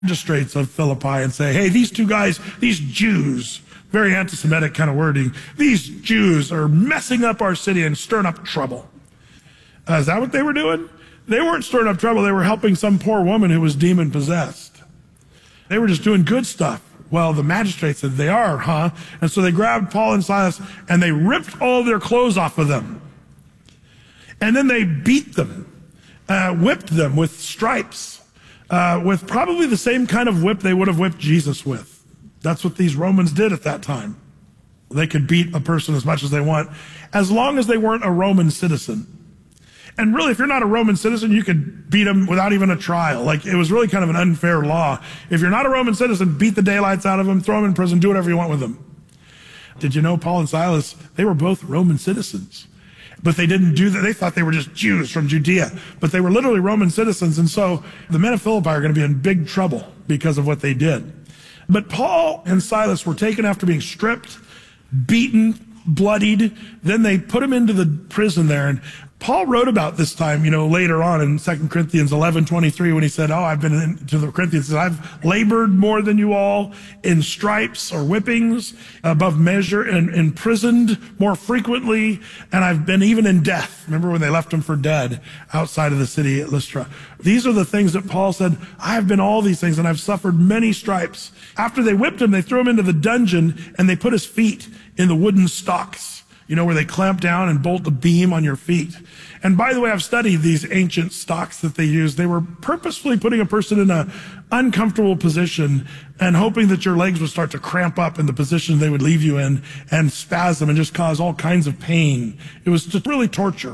magistrates of Philippi and say, hey, these two guys, these Jews, very anti-Semitic kind of wording, these Jews are messing up our city and stirring up trouble. Is that what they were doing? They weren't stirring up trouble. They were helping some poor woman who was demon-possessed. They were just doing good stuff. Well, the magistrate said, they are, huh? And so they grabbed Paul and Silas and they ripped all their clothes off of them. And then they beat them, whipped them with stripes. With probably the same kind of whip they would have whipped Jesus with. That's what these Romans did at that time. They could beat a person as much as they want, as long as they weren't a Roman citizen. And really, if you're not a Roman citizen, you could beat them without even a trial. Like, it was really kind of an unfair law. If you're not a Roman citizen, beat the daylights out of them, throw them in prison, do whatever you want with them. Did you know Paul and Silas, they were both Roman citizens? But they didn't do that. They thought they were just Jews from Judea. But they were literally Roman citizens. And so the men of Philippi are going to be in big trouble because of what they did. But Paul and Silas were taken after being stripped, beaten, bloodied. Then they put them into the prison there. And Paul wrote about this time, later on in 2 Corinthians 11:23, when he said, I've been to the Corinthians, I've labored more than you all in stripes or whippings above measure and imprisoned more frequently. And I've been even in death. Remember when they left him for dead outside of the city at Lystra? These are the things that Paul said, I've been all these things and I've suffered many stripes. After they whipped him, they threw him into the dungeon and they put his feet in the wooden stocks, where they clamp down and bolt the beam on your feet. And by the way, I've studied these ancient stocks that they used. They were purposefully putting a person in an uncomfortable position and hoping that your legs would start to cramp up in the position they would leave you in and spasm and just cause all kinds of pain. It was just really torture.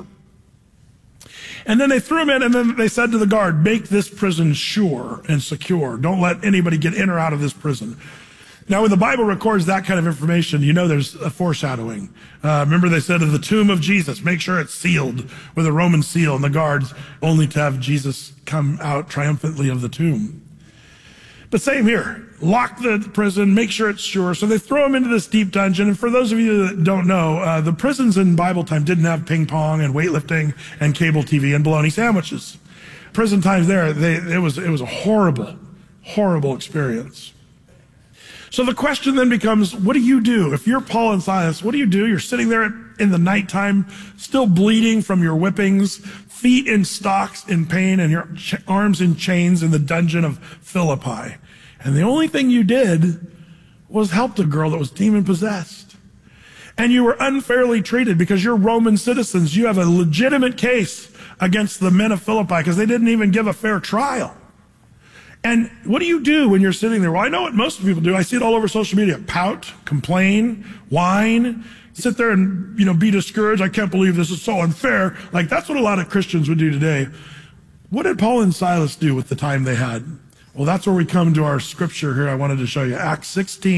And then they threw him in, and then they said to the guard, make this prison sure and secure. Don't let anybody get in or out of this prison. Now, when the Bible records that kind of information, there's a foreshadowing. Remember they said of the tomb of Jesus, make sure it's sealed with a Roman seal, and the guards only to have Jesus come out triumphantly of the tomb. But same here, lock the prison, make sure it's sure. So they throw him into this deep dungeon. And for those of you that don't know, the prisons in Bible time didn't have ping pong and weightlifting and cable TV and bologna sandwiches. Prison times there, it was a horrible, horrible experience. So the question then becomes, what do you do? If you're Paul and Silas, what do? You're sitting there in the nighttime, still bleeding from your whippings, feet in stocks in pain, and your arms in chains in the dungeon of Philippi. And the only thing you did was help the girl that was demon-possessed. And you were unfairly treated because you're Roman citizens. You have a legitimate case against the men of Philippi because they didn't even give a fair trial. And what do you do when you're sitting there? Well, I know what most people do. I see it all over social media. Pout, complain, whine, sit there and, be discouraged. I can't believe this is so unfair. Like, that's what a lot of Christians would do today. What did Paul and Silas do with the time they had? Well, that's where we come to our scripture here I wanted to show you. Acts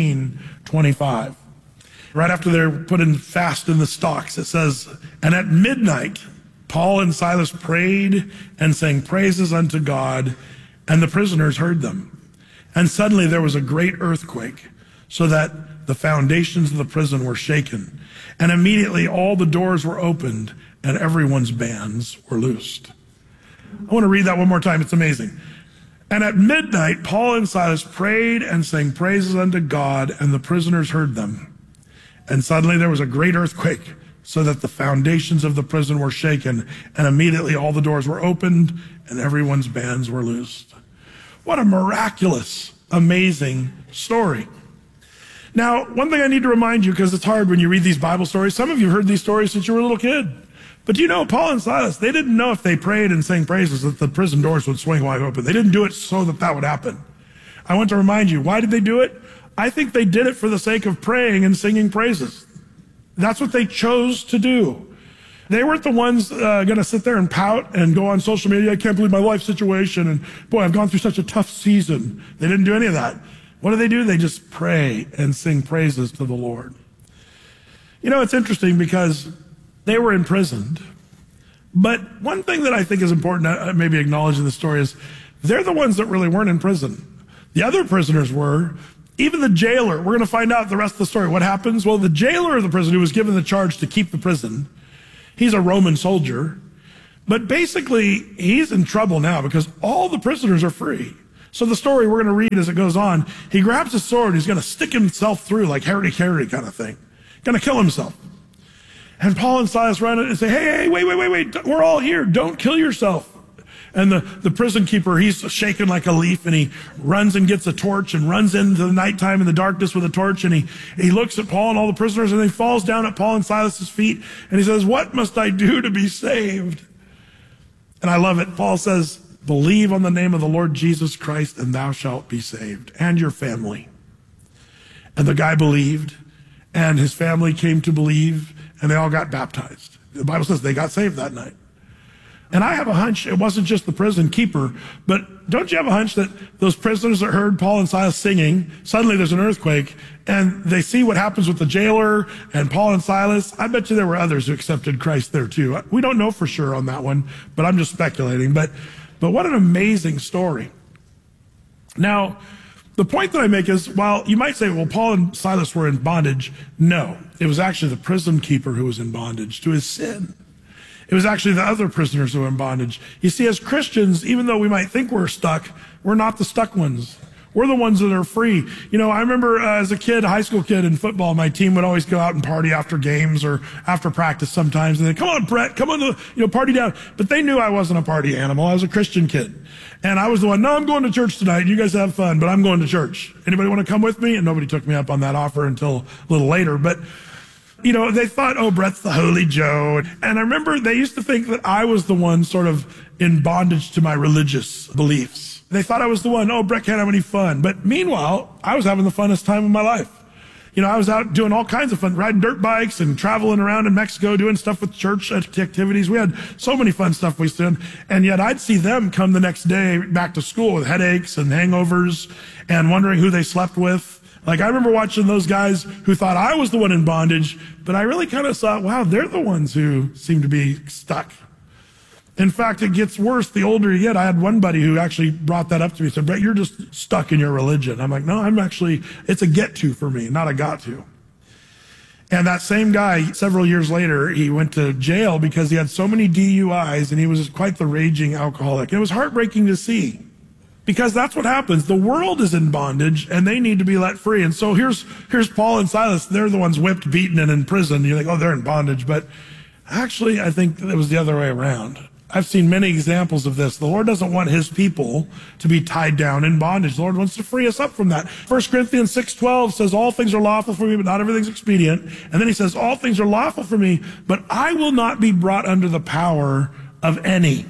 16:25. Right after they're put in fast in the stocks, it says, and at midnight, Paul and Silas prayed and sang praises unto God, and the prisoners heard them. And suddenly there was a great earthquake, so that the foundations of the prison were shaken. And immediately all the doors were opened, and everyone's bands were loosed. I want to read that one more time. It's amazing. And at midnight, Paul and Silas prayed and sang praises unto God, and the prisoners heard them. And suddenly there was a great earthquake, so that the foundations of the prison were shaken, and immediately all the doors were opened, and everyone's bands were loosed. What a miraculous, amazing story. Now, one thing I need to remind you, because it's hard when you read these Bible stories, some of you heard these stories since you were a little kid. But Paul and Silas, they didn't know if they prayed and sang praises that the prison doors would swing wide open. They didn't do it so that would happen. I want to remind you, why did they do it? I think they did it for the sake of praying and singing praises. That's what they chose to do. They weren't the ones going to sit there and pout and go on social media, I can't believe my life situation, and boy, I've gone through such a tough season. They didn't do any of that. What do? They just pray and sing praises to the Lord. It's interesting because they were imprisoned. But one thing that I think is important to maybe acknowledge in the story is they're the ones that really weren't in prison. The other prisoners were. Even the jailer, we're going to find out the rest of the story. What happens? Well, the jailer of the prison who was given the charge to keep the prison, he's a Roman soldier. But basically, he's in trouble now because all the prisoners are free. So the story we're going to read as it goes on, he grabs his sword, he's going to stick himself through like harity-carity kind of thing. Going to kill himself. And Paul and Silas run in and say, hey, wait, we're all here. Don't kill yourself. And the prison keeper, he's shaking like a leaf, and he runs and gets a torch and runs into the nighttime in the darkness with a torch, and he looks at Paul and all the prisoners, and he falls down at Paul and Silas's feet, and he says, what must I do to be saved? And I love it. Paul says, believe on the name of the Lord Jesus Christ, and thou shalt be saved, and your family. And the guy believed, and his family came to believe, and they all got baptized. The Bible says they got saved that night. And I have a hunch it wasn't just the prison keeper, but don't you have a hunch that those prisoners that heard Paul and Silas singing, suddenly there's an earthquake, and they see what happens with the jailer and Paul and Silas? I bet you there were others who accepted Christ there too. We don't know for sure on that one, but I'm just speculating. But what an amazing story. Now, the point that I make is, while you might say, well, Paul and Silas were in bondage, no. It was actually the prison keeper who was in bondage to his sin. It was actually the other prisoners who were in bondage. You see, as Christians, even though we might think we're stuck, we're not the stuck ones. We're the ones that are free. You know, I remember as a kid, a high school kid in football, my team would always go out and party after games or after practice sometimes. And they'd, come on, Brett, come on, party down. But they knew I wasn't a party animal. I was a Christian kid. And I was the one, no, I'm going to church tonight. You guys have fun, but I'm going to church. Anybody want to come with me? And nobody took me up on that offer until a little later. But you know, they thought, oh, Brett's the Holy Joe. And I remember they used to think that I was the one sort of in bondage to my religious beliefs. They thought I was the one, oh, Brett can't have any fun. But meanwhile, I was having the funnest time of my life. You know, I was out doing all kinds of fun, riding dirt bikes and traveling around in Mexico, doing stuff with church activities. We had so many fun stuff we used to do. And yet I'd see them come the next day back to school with headaches and hangovers and wondering who they slept with. Like, I remember watching those guys who thought I was the one in bondage, but I really kind of thought, wow, they're the ones who seem to be stuck. In fact, it gets worse the older you get. I had one buddy who actually brought that up to me. He said, Brett, you're just stuck in your religion. I'm like, no, it's a get to for me, not a got to. And that same guy, several years later, he went to jail because he had so many DUIs and he was quite the raging alcoholic. It was heartbreaking to see. Because that's what happens. The world is in bondage, and they need to be let free. And so here's Paul and Silas. They're the ones whipped, beaten, and in prison. You're like, oh, they're in bondage. But actually, I think it was the other way around. I've seen many examples of this. The Lord doesn't want his people to be tied down in bondage. The Lord wants to free us up from that. 1 Corinthians 6:12 says, all things are lawful for me, but not everything's expedient. And then he says, all things are lawful for me, but I will not be brought under the power of any.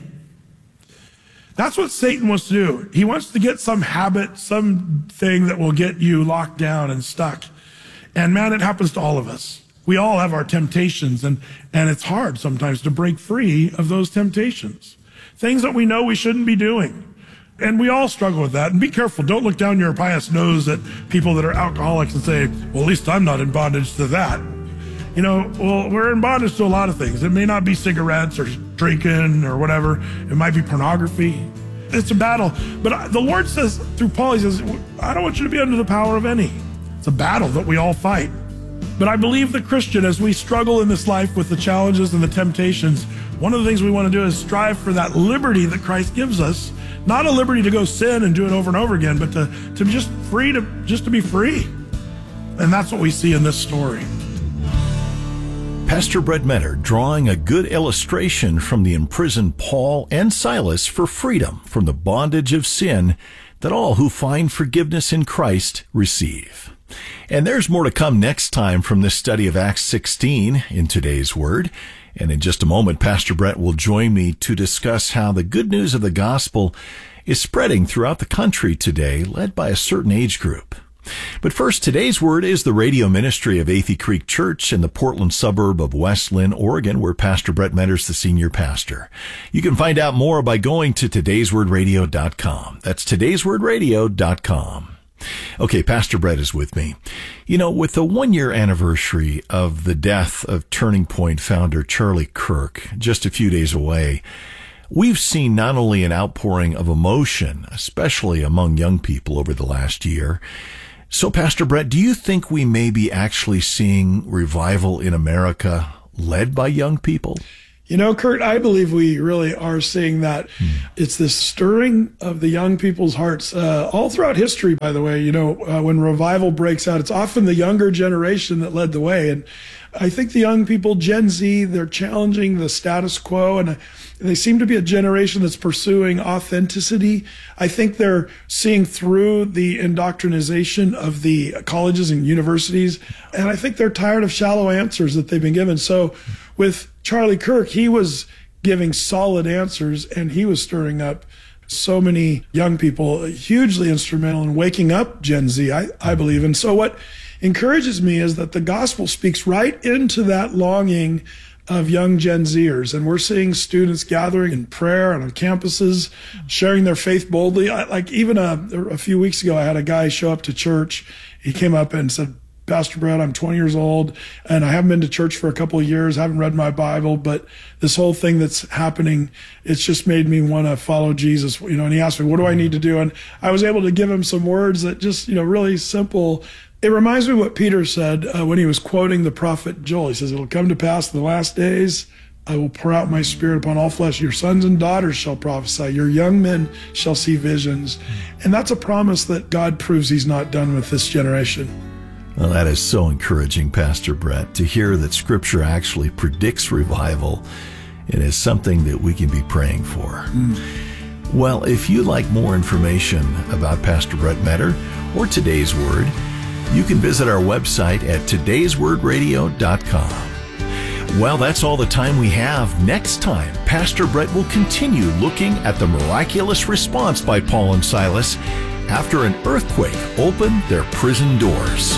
That's what Satan wants to do. He wants to get some habit, something that will get you locked down and stuck. And man, it happens to all of us. We all have our temptations, and it's hard sometimes to break free of those temptations. Things that we know we shouldn't be doing. And we all struggle with that. And be careful. Don't look down your pious nose at people that are alcoholics and say, well, at least I'm not in bondage to that. You know, well, we're in bondage to a lot of things. It may not be cigarettes or drinking or whatever. It might be pornography. It's a battle. But the Lord says through Paul, he says, I don't want you to be under the power of any. It's a battle that we all fight. But I believe the Christian, as we struggle in this life with the challenges and the temptations, one of the things we want to do is strive for that liberty that Christ gives us. Not a liberty to go sin and do it over and over again, but to just to be free. And that's what we see in this story. Pastor Brett Meador drawing a good illustration from the imprisoned Paul and Silas for freedom from the bondage of sin that all who find forgiveness in Christ receive. And there's more to come next time from this study of Acts 16 in today's Word. And in just a moment, Pastor Brett will join me to discuss how the good news of the gospel is spreading throughout the country today, led by a certain age group. But first, today's Word is the radio ministry of Athey Creek Church in the Portland suburb of West Linn, Oregon, where Pastor Brett Meador is the senior pastor. You can find out more by going to todayswordradio.com. That's todayswordradio.com. Okay, Pastor Brett is with me. You know, with the 1-year anniversary of the death of Turning Point founder Charlie Kirk just a few days away, we've seen not only an outpouring of emotion, especially among young people over the last year. So, Pastor Brett, do you think we may be actually seeing revival in America led by young people? You know, Kurt, I believe we really are seeing that. It's this stirring of the young people's hearts all throughout history, by the way. You know, when revival breaks out, it's often the younger generation that led the way. And I think the young people, Gen Z, they're challenging the status quo, and they seem to be a generation that's pursuing authenticity. I think they're seeing through the indoctrination of the colleges and universities, and I think they're tired of shallow answers that they've been given. So with Charlie Kirk, he was giving solid answers, and he was stirring up so many young people, hugely instrumental in waking up Gen Z, I believe. And so what encourages me is that the gospel speaks right into that longing of young Gen Zers. And we're seeing students gathering in prayer and on campuses, sharing their faith boldly. Like even a few weeks ago, I had a guy show up to church. He came up and said, Pastor Brett, I'm 20 years old and I haven't been to church for a couple of years. I haven't read my Bible, but this whole thing that's happening, it's just made me want to follow Jesus. You know, and he asked me, what do I need to do? And I was able to give him some words that just, you know, really simple. It reminds me of what Peter said when he was quoting the prophet Joel. He says, it'll come to pass in the last days, I will pour out my spirit upon all flesh. Your sons and daughters shall prophesy. Your young men shall see visions. And that's a promise that God proves he's not done with this generation. Well, that is so encouraging, Pastor Brett, to hear that Scripture actually predicts revival and is something that we can be praying for. Well, if you'd like more information about Pastor Brett Metter or Today's Word, you can visit our website at todayswordradio.com. Well, that's all the time we have. Next time, Pastor Brett will continue looking at the miraculous response by Paul and Silas after an earthquake opened their prison doors.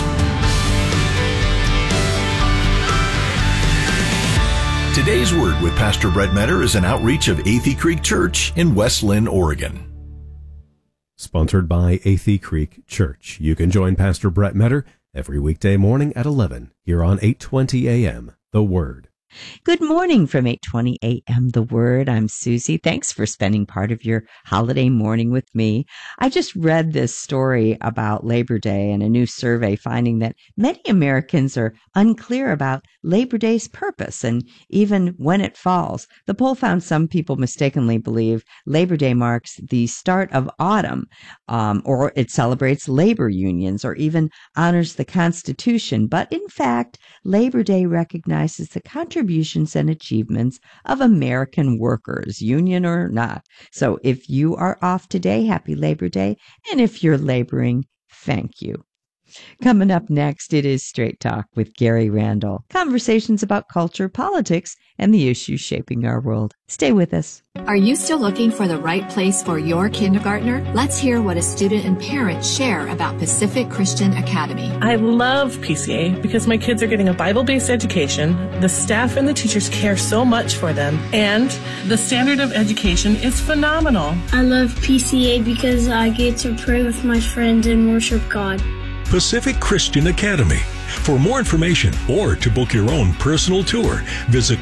Today's Word with Pastor Brett Metter is an outreach of Athey Creek Church in West Linn, Oregon. Sponsored by Athey Creek Church. You can join Pastor Brett Metter every weekday morning at 11 here on 8:20 a.m. The Word. Good morning from 8:20 a.m. The Word. I'm Susie. Thanks for spending part of your holiday morning with me. I just read this story about Labor Day and a new survey finding that many Americans are unclear about Labor Day's purpose and even when it falls. The poll found some people mistakenly believe Labor Day marks the start of autumn, or it celebrates labor unions or even honors the Constitution. But in fact, Labor Day recognizes the contributions and achievements of American workers, union or not. So if you are off today, happy Labor Day. And if you're laboring, thank you. Coming up next, it is Straight Talk with Gary Randall. Conversations about culture, politics, and the issues shaping our world. Stay with us. Are you still looking for the right place for your kindergartner? Let's hear what a student and parent share about Pacific Christian Academy. I love PCA because my kids are getting a Bible-based education, the staff and the teachers care so much for them, and the standard of education is phenomenal. I love PCA because I get to pray with my friends and worship God. Pacific Christian Academy. For more information or to book your own personal tour, visit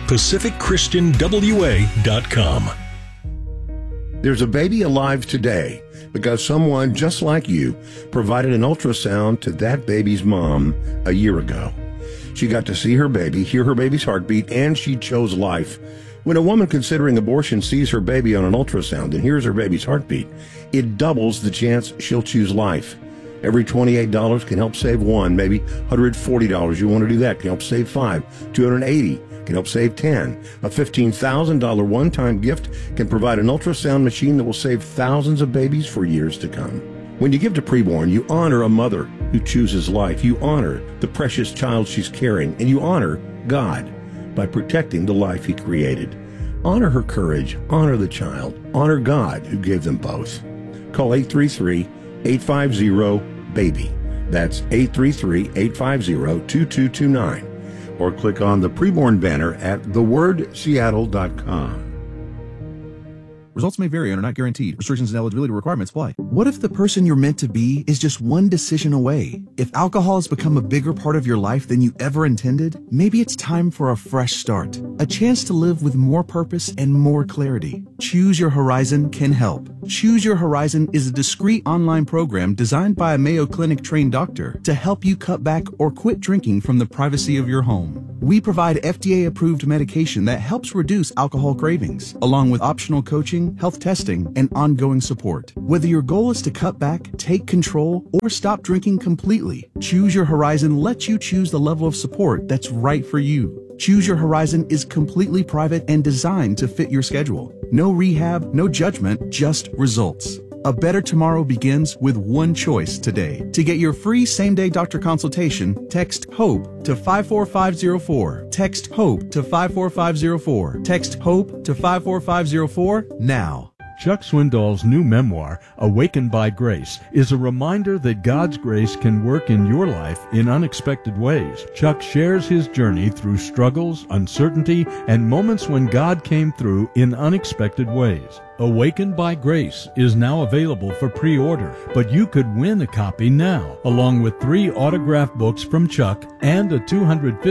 PacificChristianWA.com. There's a baby alive today because someone just like you provided an ultrasound to that baby's mom a year ago. She got to see her baby, hear her baby's heartbeat, and she chose life. When a woman considering abortion sees her baby on an ultrasound and hears her baby's heartbeat, it doubles the chance she'll choose life. Every $28 can help save one, maybe $140. You want to do that, can help save $5. $280 can help save $10. A $15,000 one-time gift can provide an ultrasound machine that will save thousands of babies for years to come. When you give to Preborn, you honor a mother who chooses life. You honor the precious child she's carrying, and you honor God by protecting the life He created. Honor her courage, honor the child, honor God who gave them both. Call 833-850-BABY. That's 833-850-2229. Or click on the Preborn banner at thewordseattle.com. Results may vary and are not guaranteed. Restrictions and eligibility requirements apply. What if the person you're meant to be is just one decision away? If alcohol has become a bigger part of your life than you ever intended, maybe it's time for a fresh start. A chance to live with more purpose and more clarity. Choose Your Horizon can help. Choose Your Horizon is a discreet online program designed by a Mayo Clinic trained doctor to help you cut back or quit drinking from the privacy of your home. We provide FDA-approved medication that helps reduce alcohol cravings, along with optional coaching, health testing, and ongoing support. Whether your goal is to cut back, take control, or stop drinking completely, Choose Your Horizon lets you choose the level of support that's right for you. Choose Your Horizon is completely private and designed to fit your schedule. No rehab, no judgment, just results. A better tomorrow begins with one choice today. To get your free same-day doctor consultation, text HOPE to 54504. Text HOPE to 54504. Text HOPE to 54504 now. Chuck Swindoll's new memoir, Awakened by Grace, is a reminder that God's grace can work in your life in unexpected ways. Chuck shares his journey through struggles, uncertainty, and moments when God came through in unexpected ways. Awakened by Grace is now available for pre-order, but you could win a copy now, along with 3 autographed books from Chuck and a $250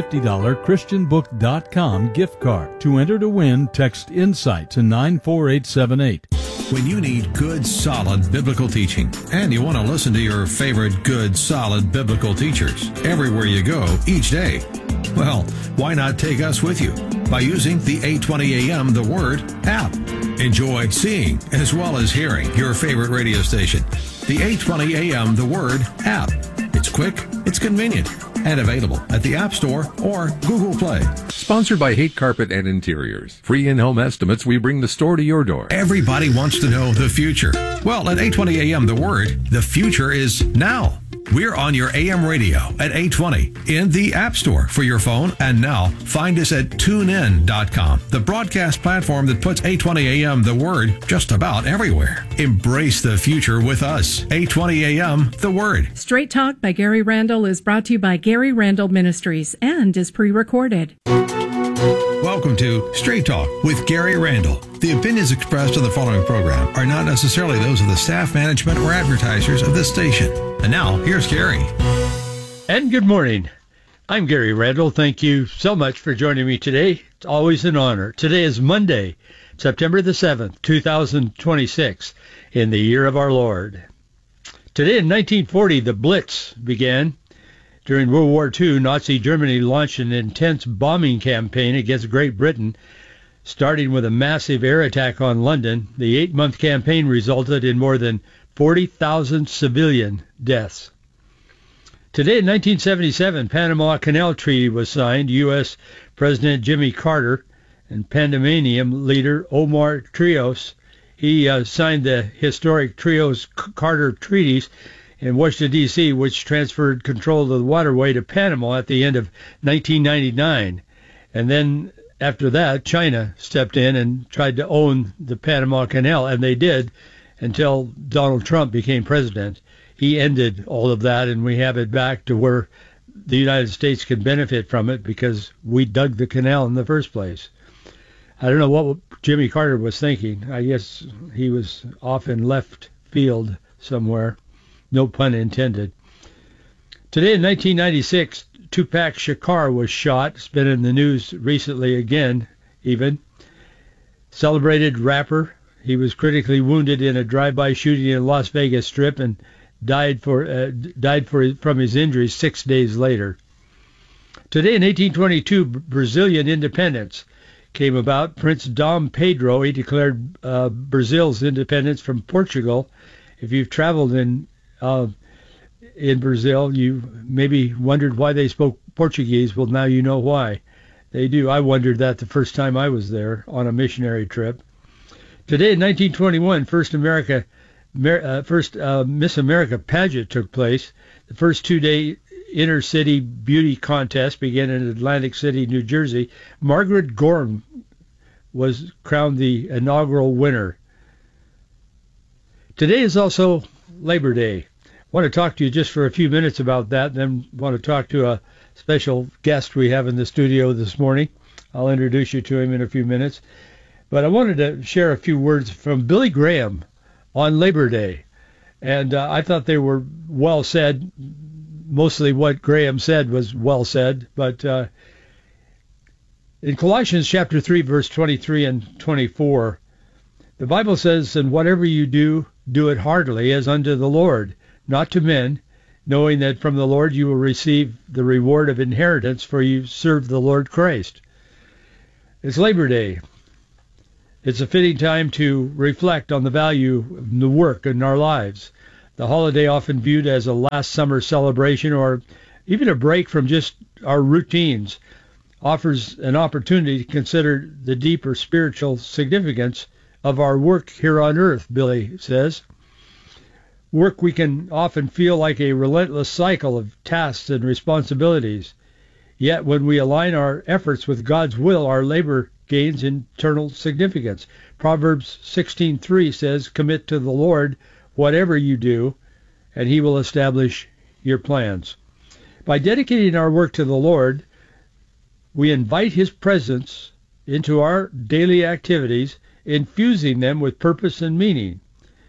ChristianBook.com gift card. To enter to win, text INSIGHT to 94878. When you need good, solid biblical teaching, and you want to listen to your favorite good, solid biblical teachers everywhere you go each day, well, why not take us with you by using the 820 AM The Word app? Enjoy seeing as well as hearing your favorite radio station. The 820 AM The Word app. It's quick, it's convenient, and available at the App Store or Google Play. Sponsored by Hate Carpet and Interiors. Free in-home estimates, we bring the store to your door. Everybody wants to know the future. Well, at 820 AM The Word, the future is now. We're on your AM radio at 820 in the App Store for your phone. And now, find us at TuneIn.com, the broadcast platform that puts 820 AM The Word just about everywhere. Embrace the future with us. 820 AM The Word. Straight Talk by Gary Randall is brought to you by Gary Randall Ministries and is pre-recorded. Welcome to Straight Talk with Gary Randall. The opinions expressed in the following program are not necessarily those of the staff, management, or advertisers of this station. And now, here's Gary. And good morning. I'm Gary Randall. Thank you so much for joining me today. It's always an honor. Today is Monday, September the 7th, 2026, in the year of our Lord. Today in 1940, the Blitz began. During World War II, Nazi Germany launched an intense bombing campaign against Great Britain, starting with a massive air attack on London. The 8-month campaign resulted in more than 40,000 civilian deaths. Today in 1977, Panama Canal Treaty was signed. U.S. President Jimmy Carter and Panamanian leader Omar Trios, he signed the historic Trios-Carter treaties in Washington, D.C., which transferred control of the waterway to Panama at the end of 1999. And then after that, China stepped in and tried to own the Panama Canal, and they did until Donald Trump became president. He ended all of that, and we have it back to where the United States can benefit from it because we dug the canal in the first place. I don't know what Jimmy Carter was thinking. I guess he was off in left field somewhere. No pun intended. Today in 1996, Tupac Shakur was shot. It's been in the news recently again, even. Celebrated rapper. He was critically wounded in a drive-by shooting in Las Vegas Strip and died from his injuries 6 days later. Today in 1822, Brazilian independence came about. Prince Dom Pedro, he declared Brazil's independence from Portugal. If you've traveled in Brazil, you maybe wondered why they spoke Portuguese. Well, now you know why. They do. I wondered that the first time I was there on a missionary trip. Today in 1921, first Miss America pageant took place. The first 2-day inner-city beauty contest began in Atlantic City, New Jersey. Margaret Gorham was crowned the inaugural winner. Today is also Labor Day. I want to talk to you just for a few minutes about that, then want to talk to a special guest we have in the studio this morning. I'll introduce you to him in a few minutes. But I wanted to share a few words from Billy Graham on Labor Day. And I thought they were well said. Mostly what Graham said was well said. But in Colossians chapter 3, verse 23 and 24, the Bible says, "And whatever you do, do it heartily as unto the Lord, not to men, knowing that from the Lord you will receive the reward of inheritance, for you serve the Lord Christ. It's Labor Day. It's a fitting time to reflect on the value of the work in our lives. The holiday, often viewed as a last summer celebration or even a break from just our routines, offers an opportunity to consider the deeper spiritual significance of our work here on earth, Billy says. Work we can often feel like a relentless cycle of tasks and responsibilities. Yet when we align our efforts with God's will, our labor gains eternal significance. Proverbs 16:3 says, "Commit to the Lord whatever you do, and he will establish your plans." By dedicating our work to the Lord, we invite his presence into our daily activities, infusing them with purpose and meaning.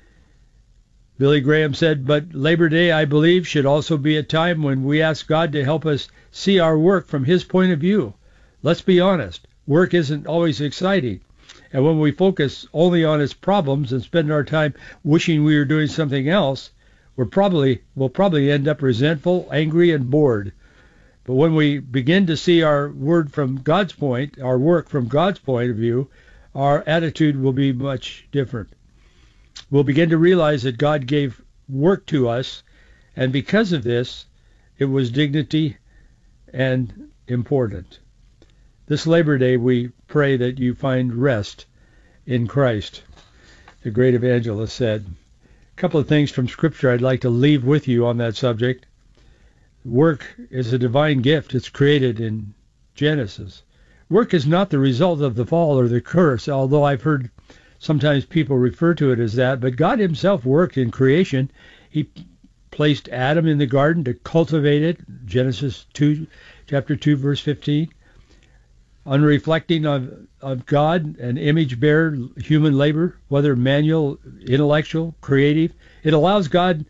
Billy Graham said, "But Labor Day, I believe, should also be a time when we ask God to help us see our work from his point of view. Let's be honest, work isn't always exciting. And when we focus only on its problems and spend our time wishing we were doing something else, we'll probably end up resentful, angry, and bored. But when we begin to see our work from God's point of view, our attitude will be much different. We'll begin to realize that God gave work to us, and because of this, it was dignity and important. This Labor Day, we pray that you find rest in Christ, the great evangelist said. A couple of things from Scripture I'd like to leave with you on that subject. Work is a divine gift. It's created in Genesis. Work is not the result of the fall or the curse, although I've heard sometimes people refer to it as that, but God himself worked in creation. He placed Adam in the garden to cultivate it, Genesis 2, chapter 2, verse 15. On reflecting of God, an image bearer, human labor, whether manual, intellectual, creative, it allows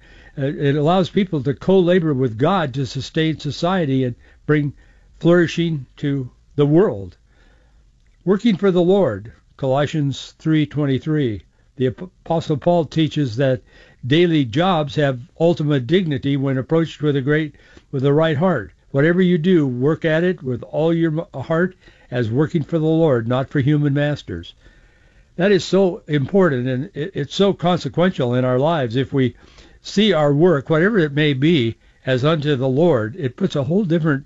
people to co-labor with God to sustain society and bring flourishing to the world. Working for the Lord, Colossians 3:23. The Apostle Paul teaches that daily jobs have ultimate dignity when approached with the right heart. Whatever you do, work at it with all your heart as working for the Lord, not for human masters. That is so important, and it's so consequential in our lives. If we see our work, whatever it may be, as unto the Lord, it puts a whole different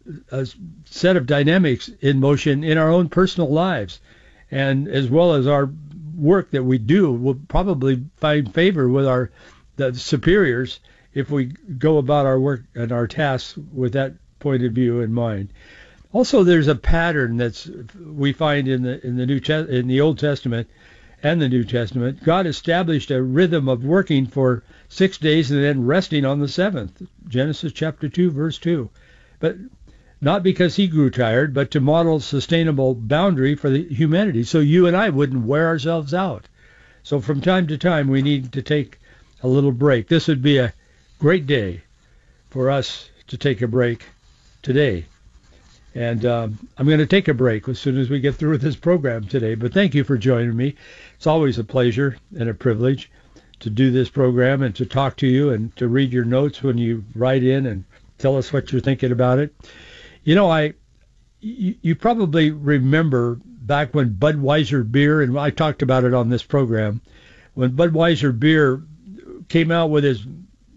set of dynamics in motion in our own personal lives. And as well as our work that we do, will probably find favor with the superiors if we go about our work and our tasks with that point of view in mind. Also, there's a pattern we find in the Old Testament and the New Testament. God established a rhythm of working for 6 days and then resting on the seventh. Genesis chapter 2, verse 2. But not because he grew tired, but to model sustainable boundary for the humanity, so you and I wouldn't wear ourselves out. So from time to time, we need to take a little break. This would be a great day for us to take a break today. And I'm going to take a break as soon as we get through with this program today. But thank you for joining me. It's always a pleasure and a privilege to do this program and to talk to you and to read your notes when you write in and tell us what you're thinking about it. You know, you probably remember back when Budweiser beer, and I talked about it on this program, when Budweiser beer came out with his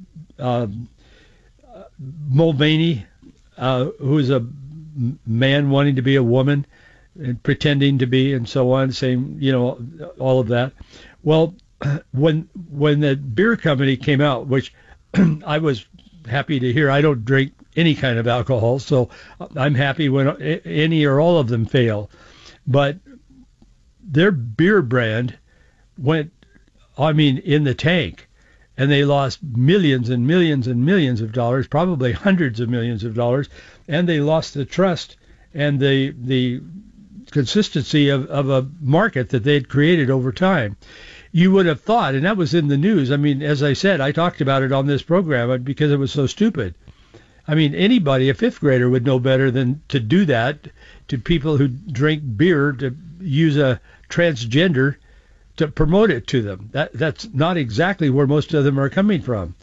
Mulvaney, who is a man wanting to be a woman and pretending to be and so on, saying, all of that. Well, when the beer company came out, which I was happy to hear, I don't drink any kind of alcohol, so I'm happy when any or all of them fail. But their beer brand went, in the tank, and they lost millions and millions and millions of dollars, probably hundreds of millions of dollars, and they lost the trust and the consistency of a market that they had created over time. You would have thought, and that was in the news. As I said, I talked about it on this program because it was so stupid. Anybody, a fifth grader, would know better than to do that to people who drink beer, to use a transgender to promote it to them. That's not exactly where most of them are coming from.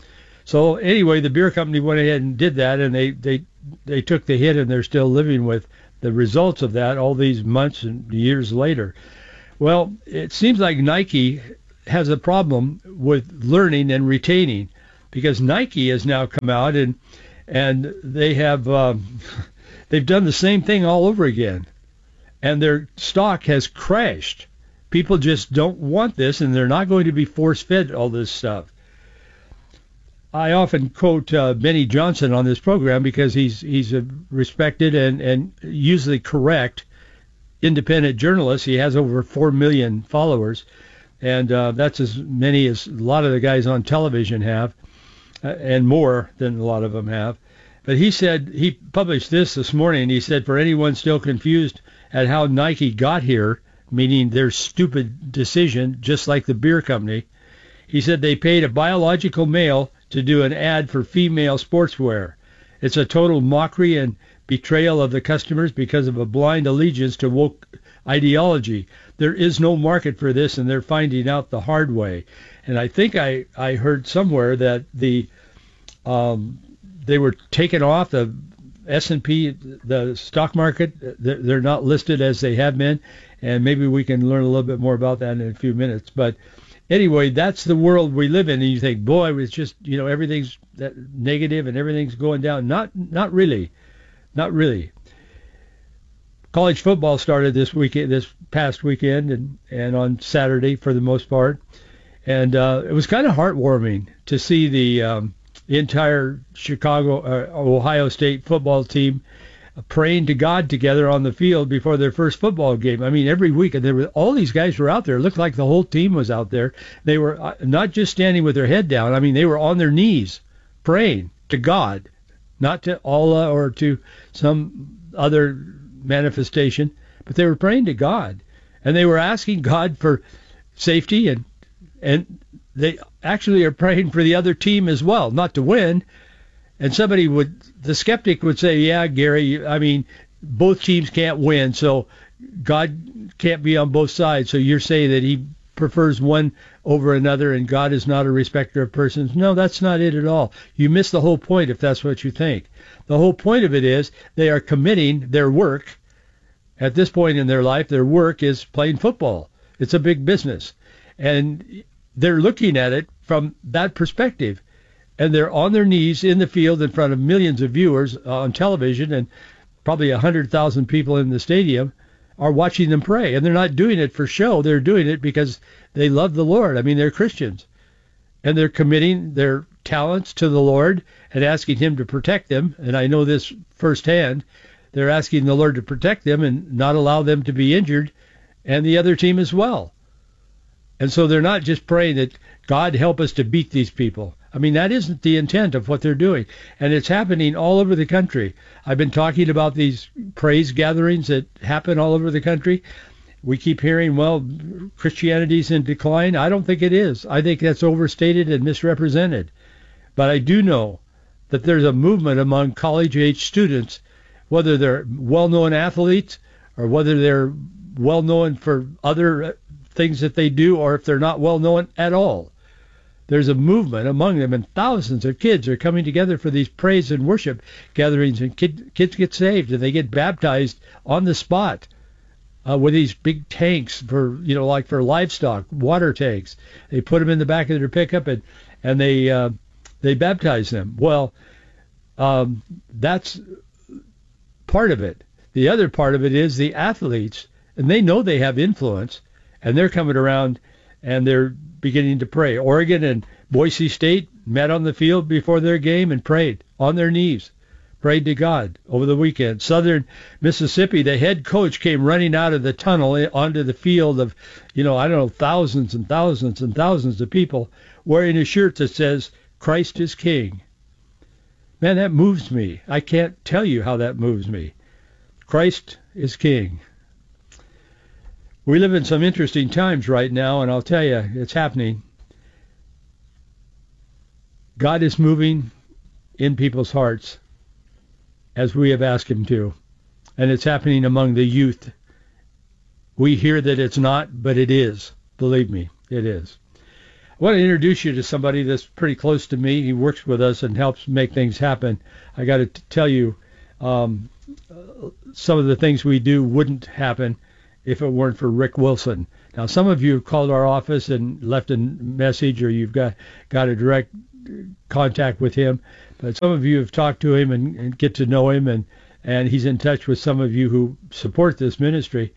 So anyway, the beer company went ahead and did that, and they took the hit, and they're still living with the results of that all these months and years later. Well, it seems like Nike has a problem with learning and retaining, because Nike has now come out and they have they've done the same thing all over again, and their stock has crashed. People just don't want this, and they're not going to be force-fed all this stuff. I often quote Benny Johnson on this program because he's a respected and usually correct independent journalist. He has over 4 million followers, and that's as many as a lot of the guys on television have, and more than a lot of them have. But he said, he published this morning, he said, for anyone still confused at how Nike got here, meaning their stupid decision, just like the beer company, he said they paid a biological male to do an ad for female sportswear. It's a total mockery and betrayal of the customers because of a blind allegiance to woke ideology. There is no market for this, and they're finding out the hard way. And I think I heard somewhere that they were taken off the S&P, the stock market. They're not listed as they have been, and maybe we can learn a little bit more about that in a few minutes. But anyway, that's the world we live in, and you think, boy, it's just, everything's that negative and everything's going down. Not really. Not really. College football started this past weekend, and on Saturday for the most part, and it was kind of heartwarming to see the entire Ohio State football team praying to God together on the field before their first football game. I mean, every week, and all these guys were out there. It looked like the whole team was out there. They were not just standing with their head down. I mean, they were on their knees praying to God, not to Allah or to some other manifestation, but they were praying to God, and they were asking God for safety, and they actually are praying for the other team as well, not to win. And the skeptic would say, yeah, Gary, I mean, both teams can't win, so God can't be on both sides. So you're saying that he prefers one over another, and God is not a respecter of persons. No, that's not it at all. You miss the whole point if that's what you think. The whole point of it is they are committing their work. At this point in their life, their work is playing football. It's a big business. And they're looking at it from that perspective. And they're on their knees in the field in front of millions of viewers on television, and probably 100,000 people in the stadium are watching them pray. And they're not doing it for show. They're doing it because they love the Lord. I mean, they're Christians. And they're committing their talents to the Lord and asking him to protect them. And I know this firsthand. They're asking the Lord to protect them and not allow them to be injured, and the other team as well. And so they're not just praying that God help us to beat these people. I mean, that isn't the intent of what they're doing. And it's happening all over the country. I've been talking about these praise gatherings that happen all over the country. We keep hearing, well, Christianity's in decline. I don't think it is. I think that's overstated and misrepresented. But I do know that there's a movement among college-age students, whether they're well-known athletes or whether they're well-known for other things that they do, or if they're not well-known at all. There's a movement among them, and thousands of kids are coming together for these praise and worship gatherings, and kids get saved, and they get baptized on the spot with these big tanks for, like for livestock, water tanks. They put them in the back of their pickup, and they baptize them. Well, that's part of it. The other part of it is the athletes, and they know they have influence, and they're coming around and they're beginning to pray. Oregon and Boise State met on the field before their game and prayed on their knees, prayed to God over the weekend. Southern Mississippi, the head coach came running out of the tunnel onto the field of, thousands and thousands and thousands of people wearing a shirt that says, Christ is King. Man, that moves me. I can't tell you how that moves me. Christ is King. We live in some interesting times right now, and I'll tell you, it's happening. God is moving in people's hearts as we have asked him to, and it's happening among the youth. We hear that it's not, but it is. Believe me, it is. want to introduce you to somebody that's pretty close to me. He works with us and helps make things happen. I got to tell you, some of the things we do wouldn't happen if it weren't for Rick Wilson. Now, some of you have called our office and left a message, or you've got a direct contact with him, but some of you have talked to him and get to know him, and he's in touch with some of you who support this ministry.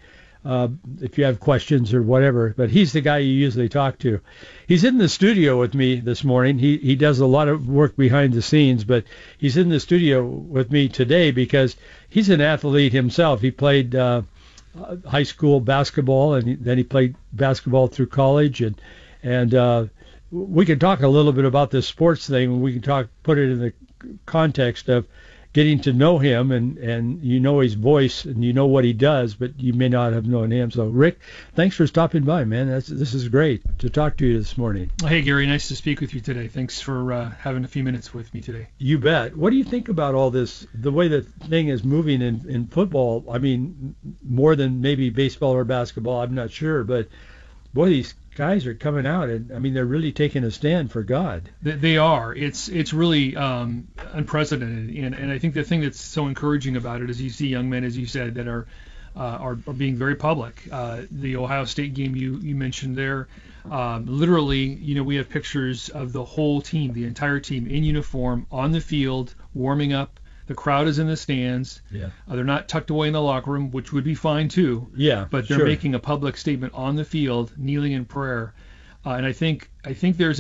If you have questions or whatever, but he's the guy you usually talk to. He's in the studio with me this morning. He does a lot of work behind the scenes, but he's in the studio with me today because he's an athlete himself. He played high school basketball, and then he played basketball through college, and we can talk a little bit about this sports thing. We can put it in the context of getting to know him, and you know his voice and you know what he does, but you may not have known him. So, Rick, thanks for stopping by, man. This is great to talk to you this morning. Hey, Gary, nice to speak with you today. Thanks for having a few minutes with me today. You bet. What do you think about all this, the way the thing is moving in football? I mean, more than maybe baseball or basketball, I'm not sure, but boy, these guys are coming out, and I mean, they're really taking a stand for God. They are. It's really unprecedented, and I think the thing that's so encouraging about it is you see young men, as you said, that are being very public. The Ohio State game you mentioned there, literally, we have pictures of the whole team, the entire team in uniform on the field, warming up. The crowd is in the stands. Yeah. They're not tucked away in the locker room, which would be fine too. Yeah. But they're making a public statement on the field, kneeling in prayer. And I think there's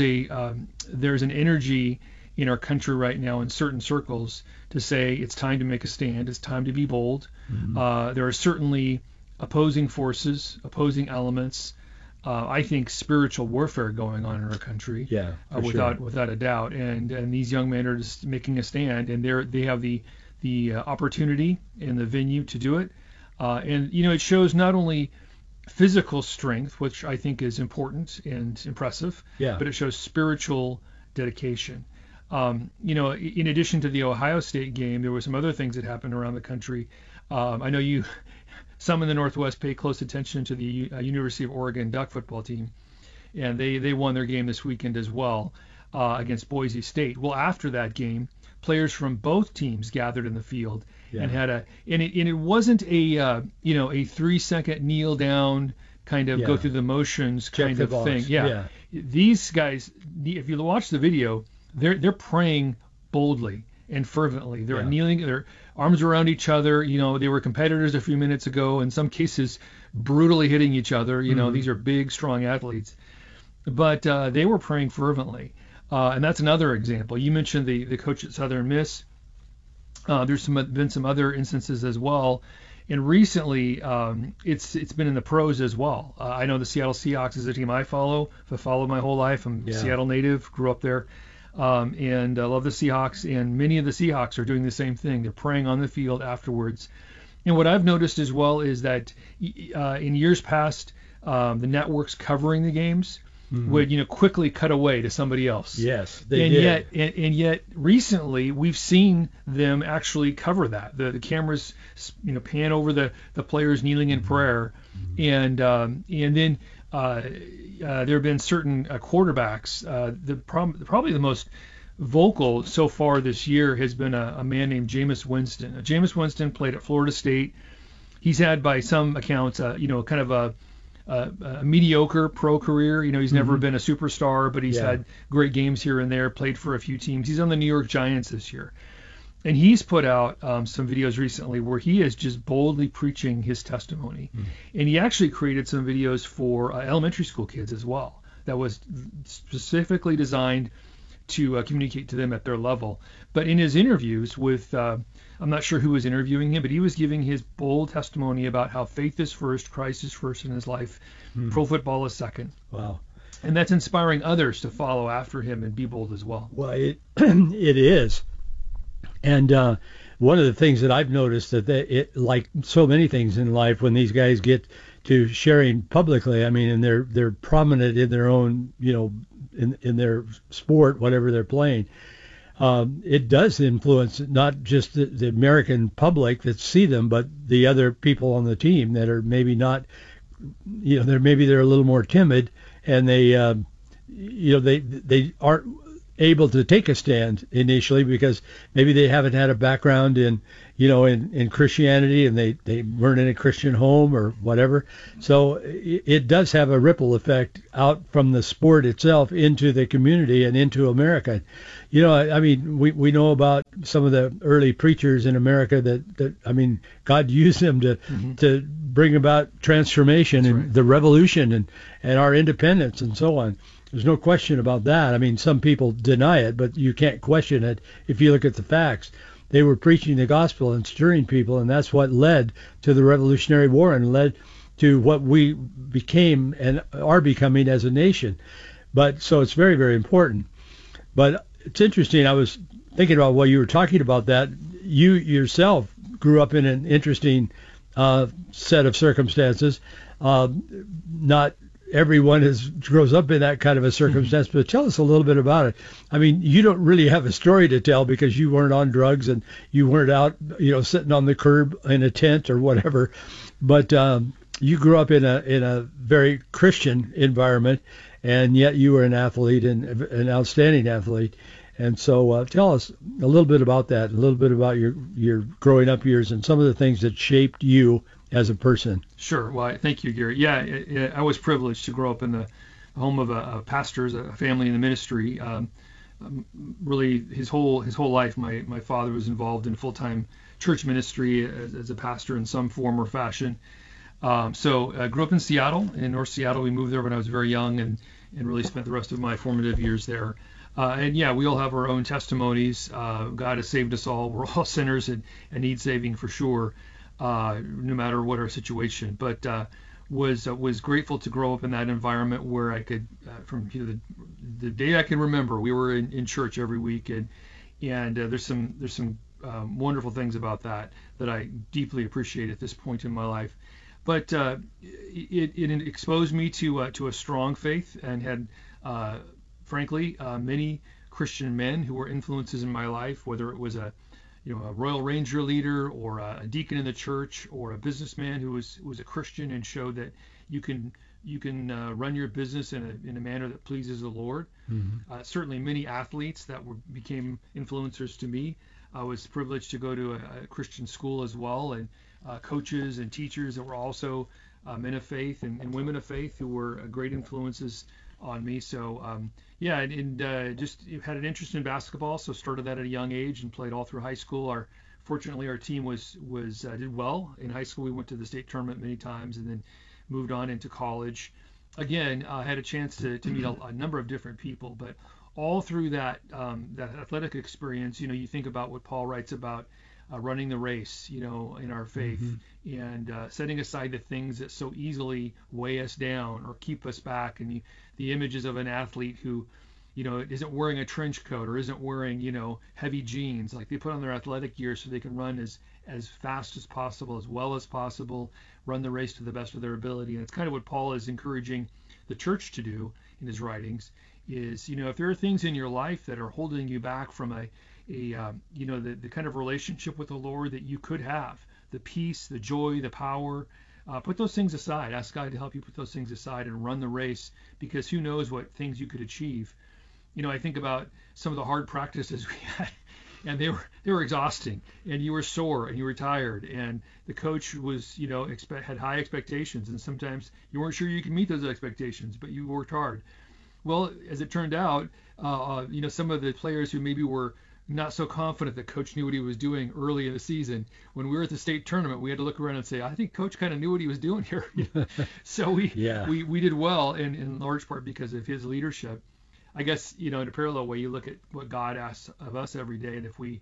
an energy in our country right now in certain circles to say it's time to make a stand. It's time to be bold. Mm-hmm. There are certainly opposing forces, opposing elements. I think spiritual warfare going on in our country, without a doubt, and these young men are just making a stand, and they have the opportunity and the venue to do it, and it shows not only physical strength, which I think is important and impressive, but it shows spiritual dedication. In addition to the Ohio State game, there were some other things that happened around the country. I know some in the Northwest pay close attention to the University of Oregon Duck football team, and they won their game this weekend as well against Boise State. Well, after that game, players from both teams gathered in the field and had it wasn't a 3-second kneel down kind of go through the motions kind of thing. Yeah. These guys, if you watch the video, they're praying boldly and fervently. They're kneeling, their arms around each other. They were competitors a few minutes ago, in some cases brutally hitting each other. These are big, strong athletes. But they were praying fervently. And that's another example. You mentioned the coach at Southern Miss. There's been some other instances as well. And recently, it's been in the pros as well. I know the Seattle Seahawks is a team I follow. I've followed my whole life. I'm a Seattle native, grew up there. And I love the Seahawks, and many of the Seahawks are doing the same thing. They're praying on the field afterwards. And what I've noticed as well is that in years past, the networks covering the games would quickly cut away to somebody else. Yes, they did. Yet recently we've seen them actually cover that. The cameras pan over the players kneeling in prayer, and then there have been certain quarterbacks. Probably the most vocal so far this year has been a man named Jameis Winston. Jameis Winston played at Florida State. He's had, by some accounts, kind of a mediocre pro career. He's never been a superstar, but he's had great games here and there, played for a few teams. He's on the New York Giants this year. And he's put out some videos recently where he is just boldly preaching his testimony. And he actually created some videos for elementary school kids as well that was specifically designed to communicate to them at their level. But in his interviews with, I'm not sure who was interviewing him, but he was giving his bold testimony about how faith is first, Christ is first in his life, pro football is second. Wow. And that's inspiring others to follow after him and be bold as well. Well, it is. And one of the things that I've noticed that like so many things in life, when these guys get to sharing publicly, I mean, and they're prominent in their own, in their sport, whatever they're playing, it does influence not just the American public that see them, but the other people on the team that are maybe not, they're a little more timid, and they they aren't able to take a stand initially because maybe they haven't had a background in Christianity, and they weren't in a Christian home or whatever. So it does have a ripple effect out from the sport itself into the community and into America. I mean, we know about some of the early preachers in America that God used them to bring about transformation and the revolution and our independence and so on. There's no question about that. I mean, some people deny it, but you can't question it if you look at the facts. They were preaching the gospel and stirring people, and that's what led to the Revolutionary War and led to what we became and are becoming as a nation. But so it's very, very important. But it's interesting. I was thinking about while you were talking about that, you yourself grew up in an interesting set of circumstances. Not everyone grows up in that kind of a circumstance, but tell us a little bit about it. I mean, you don't really have a story to tell because you weren't on drugs and you weren't out, sitting on the curb in a tent or whatever. But you grew up in a very Christian environment, and yet you were an athlete and an outstanding athlete. And so tell us a little bit about that, a little bit about your growing up years and some of the things that shaped you as a person. Sure. Well, thank you, Gary. Yeah, I was privileged to grow up in the home of a pastors, a family in the ministry. Really, his whole life, my father was involved in full-time church ministry as a pastor in some form or fashion. So I grew up in Seattle, in North Seattle. We moved there when I was very young and really spent the rest of my formative years there. And yeah, we all have our own testimonies. God has saved us all. We're all sinners and need saving for sure. No matter what our situation, but was grateful to grow up in that environment where I could, from the day I can remember, we were in church every week, and there's some wonderful things about that I deeply appreciate at this point in my life. But it exposed me to a strong faith and had, frankly, many Christian men who were influences in my life, whether it was a Royal Ranger leader or a deacon in the church or a businessman who was a Christian and showed that you can run your business in a manner that pleases the Lord. Mm-hmm. Certainly many athletes that became influencers to me. I was privileged to go to a Christian school as well, and coaches and teachers that were also men of faith and women of faith who were great influences on me. So just had an interest in basketball, so started that at a young age and played all through high school. Fortunately our team did well in high school. We went to the state tournament many times and then moved on into college. Again, I had a chance to meet a number of different people, but all through that athletic experience, you think about what Paul writes about running the race, in our faith, mm-hmm. and setting aside the things that so easily weigh us down or keep us back. And the images of an athlete who, isn't wearing a trench coat or isn't wearing, heavy jeans, like they put on their athletic gear so they can run as fast as possible, as well as possible, run the race to the best of their ability. And it's kind of what Paul is encouraging the church to do in his writings is, if there are things in your life that are holding you back from the kind of relationship with the Lord that you could have, the peace, the joy, the power, put those things aside. Ask God to help you put those things aside and run the race, because who knows what things you could achieve. I think about some of the hard practices we had, and they were exhausting, and you were sore and you were tired, and the coach was, had high expectations, and sometimes you weren't sure you could meet those expectations, but you worked hard. Well, as it turned out, some of the players who maybe were not so confident that coach knew what he was doing early in the season, when we were at the state tournament, we had to look around and say, I think coach kind of knew what he was doing here. So we did well in large part because of his leadership. I guess, in a parallel way, you look at what God asks of us every day, and if we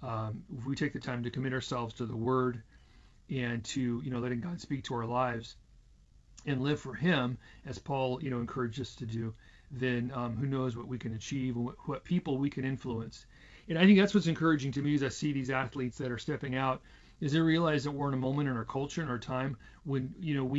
take the time to commit ourselves to the Word and to, letting God speak to our lives and live for Him, as Paul, encouraged us to do, then who knows what we can achieve, what people we can influence. And I think that's what's encouraging to me as I see these athletes that are stepping out, is they realize that we're in a moment in our culture, in our time, when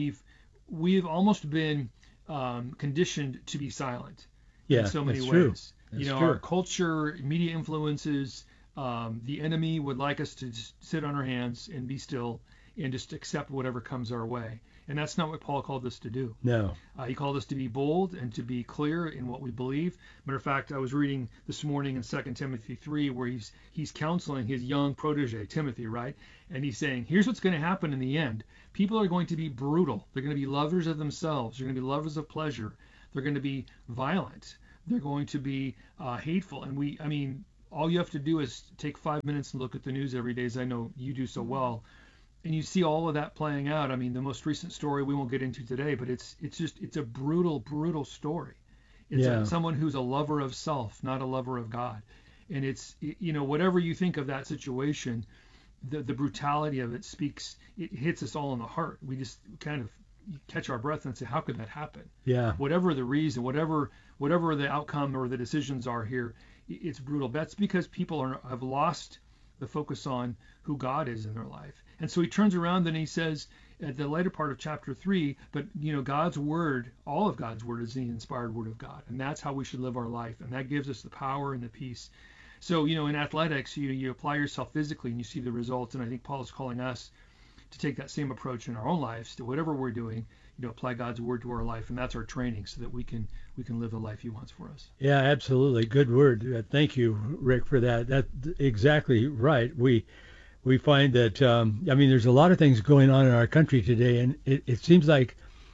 we've almost been conditioned to be silent in so many ways. True. Our culture, media influences, the enemy would like us to just sit on our hands and be still and just accept whatever comes our way. And that's not what Paul called us to do. No. He called us to be bold and to be clear in what we believe. Matter of fact, I was reading this morning in 2 Timothy 3 where he's counseling his young protege, Timothy, right? And he's saying, here's what's going to happen in the end. People are going to be brutal. They're going to be lovers of themselves. They're going to be lovers of pleasure. They're going to be violent. They're going to be hateful. And all you have to do is take 5 minutes and look at the news every day, as I know you do so well. And you see all of that playing out. I mean, the most recent story we won't get into today, but it's a brutal, brutal story. It's someone who's a lover of self, not a lover of God. And it's, whatever you think of that situation, the brutality of it hits us all in the heart. We just kind of catch our breath and say, how could that happen? Yeah. Whatever the reason, whatever the outcome or the decisions are here, it's brutal. That's because people have lost the focus on who God is in their life. And so he turns around and he says at the later part of chapter 3, but God's word, all of God's word is the inspired word of God. And that's how we should live our life. And that gives us the power and the peace. So, in athletics, you apply yourself physically and you see the results. And I think Paul is calling us to take that same approach in our own lives to whatever we're doing, apply God's word to our life. And that's our training so that we can live the life he wants for us. Yeah, absolutely. Good word. Thank you, Rick, for that. That's exactly right. We find that, there's a lot of things going on in our country today, and it seems like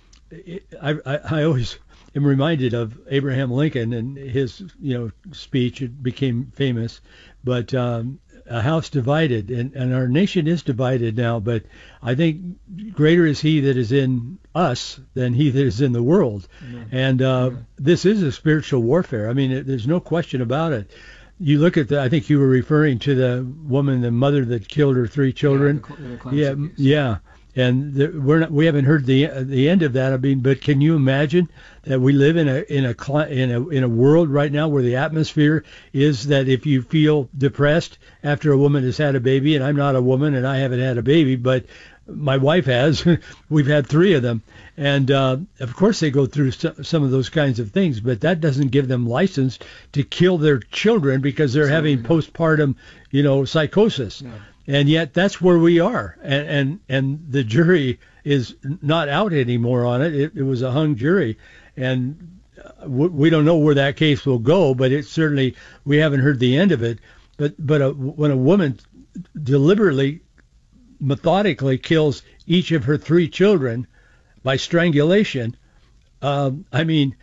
I always am reminded of Abraham Lincoln and his, speech. It became famous, but a house divided, and our nation is divided now, but I think greater is he that is in us than he that is in the world. Amen. And this is a spiritual warfare. There's no question about it. You look at I think you were referring to the woman, the mother that killed her 3 children. Yeah. And we haven't heard the end of that. But can you imagine that we live in a world right now where the atmosphere is that if you feel depressed after a woman has had a baby, and I'm not a woman and I haven't had a baby, but my wife has, we've had 3 of them, and of course they go through some of those kinds of things, but that doesn't give them license to kill their children because they're having postpartum, psychosis. No. And yet that's where we are, and the jury is not out anymore on it. It was a hung jury, and we don't know where that case will go, but it certainly, we haven't heard the end of it. But when a woman deliberately, methodically kills each of her 3 children by strangulation, I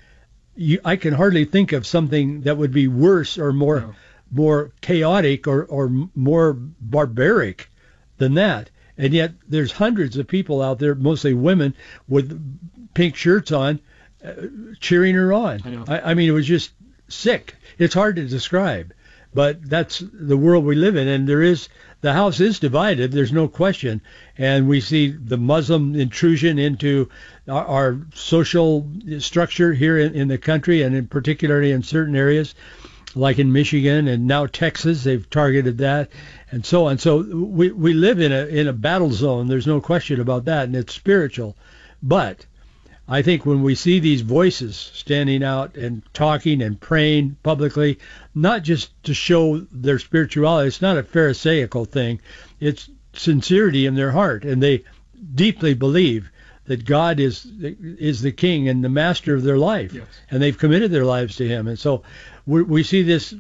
can hardly think of something that would be worse or more chaotic or more barbaric than that. And yet there's hundreds of people out there, mostly women, with pink shirts on, cheering her on. I know. It was just sick. It's hard to describe, but that's the world we live in. And the house is divided, there's no question. And we see the Muslim intrusion into our social structure here in the country, and in particularly in certain areas, like in Michigan and now Texas, they've targeted that, and so on. So we live in a battle zone. There's no question about that, and it's spiritual. But I think when we see these voices standing out and talking and praying publicly, not just to show their spirituality, it's not a pharisaical thing. It's sincerity in their heart, and they deeply believe that God is the king and the master of their life, yes. And they've committed their lives to him. And so we see this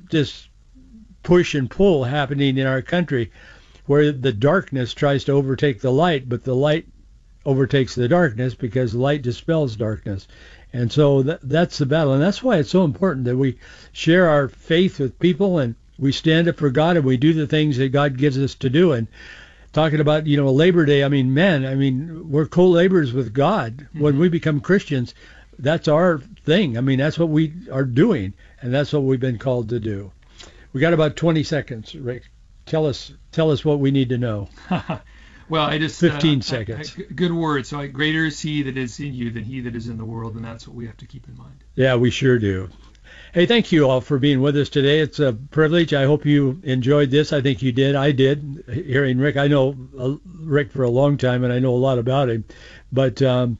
push and pull happening in our country, where the darkness tries to overtake the light, but the light overtakes the darkness because light dispels darkness. And so that's the battle. And that's why it's so important that we share our faith with people, and we stand up for God, and we do the things that God gives us to do. And talking about, Labor Day, we're co-laborers with God. Mm-hmm. When we become Christians, that's our thing. That's what we are doing, and that's what we've been called to do. We got about 20 seconds, Rick. Tell us what we need to know. Well, 15 seconds. Good word. So greater is he that is in you than he that is in the world, and that's what we have to keep in mind. Yeah, we sure do. Hey, thank you all for being with us today. It's a privilege. I hope you enjoyed this. I think you did. I did, hearing Rick. I know Rick for a long time, and I know a lot about him. But it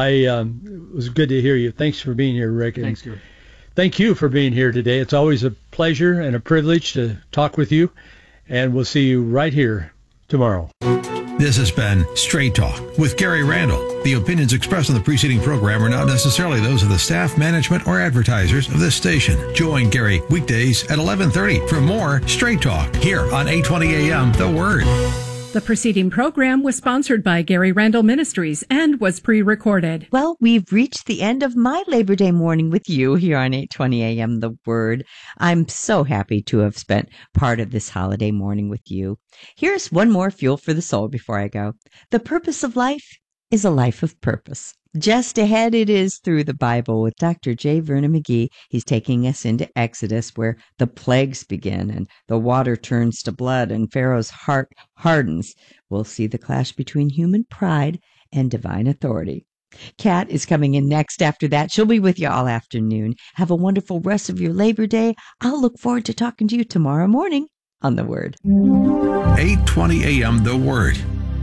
was good to hear you. Thanks for being here, Rick. And thanks, Gary. Thank you for being here today. It's always a pleasure and a privilege to talk with you, and we'll see you right here tomorrow. This has been Straight Talk with Gary Randall. The opinions expressed in the preceding program are not necessarily those of the staff, management, or advertisers of this station. Join Gary weekdays at 11:30 for more Straight Talk here on 820 AM The Word. The preceding program was sponsored by Gary Randall Ministries and was pre-recorded. Well, we've reached the end of my Labor Day morning with you here on 820 AM The Word. I'm so happy to have spent part of this holiday morning with you. Here's one more fuel for the soul before I go. The purpose of life is a life of purpose. Just ahead, it is Through the Bible with Dr. J. Vernon McGee. He's taking us into Exodus, where the plagues begin and the water turns to blood and Pharaoh's heart hardens. We'll see the clash between human pride and divine authority. Kat is coming in next after that. She'll be with you all afternoon. Have a wonderful rest of your Labor Day. I'll look forward to talking to you tomorrow morning on The Word. 820 AM The Word.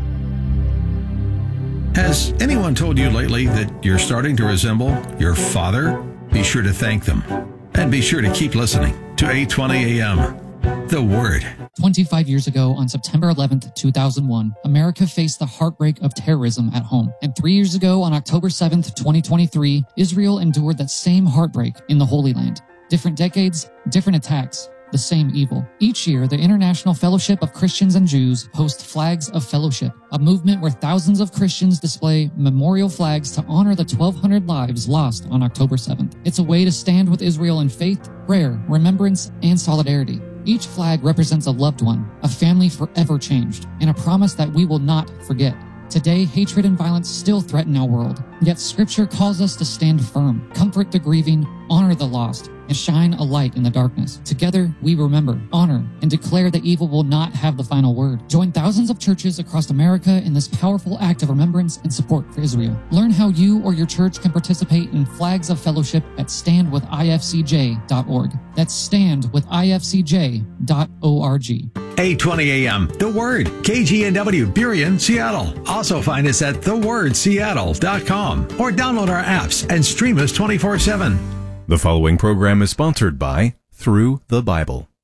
Has anyone told you lately that you're starting to resemble your father? Be sure to thank them. And be sure to keep listening to 820 AM, The Word. 25 years ago, on September 11th, 2001, America faced the heartbreak of terrorism at home. And 3 years ago, on October 7th, 2023, Israel endured that same heartbreak in the Holy Land. Different decades, different attacks, the same evil. Each year, the International Fellowship of Christians and Jews hosts Flags of Fellowship, a movement where thousands of Christians display memorial flags to honor the 1,200 lives lost on October 7th. It's a way to stand with Israel in faith, prayer, remembrance, and solidarity. Each flag represents a loved one, a family forever changed, and a promise that we will not forget. Today, hatred and violence still threaten our world, yet Scripture calls us to stand firm, comfort the grieving, honor the lost, and shine a light in the darkness. Together, we remember, honor, and declare that evil will not have the final word. Join thousands of churches across America in this powerful act of remembrance and support for Israel. Learn how you or your church can participate in Flags of Fellowship at standwithifcj.org. That's standwithifcj.org. 820 AM, The Word, KGNW, Burien, Seattle. Also find us at thewordseattle.com or download our apps and stream us 24/7. The following program is sponsored by Through the Bible.